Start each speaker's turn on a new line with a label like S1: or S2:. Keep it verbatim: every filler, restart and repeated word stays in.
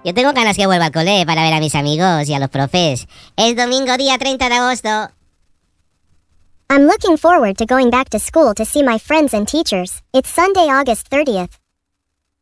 S1: Yo tengo ganas que vuelva al cole para ver a mis amigos y a los profes. Es domingo día treinta de agosto.
S2: I'm looking forward to going back to school to see my friends and teachers. It's Sunday, August thirtieth.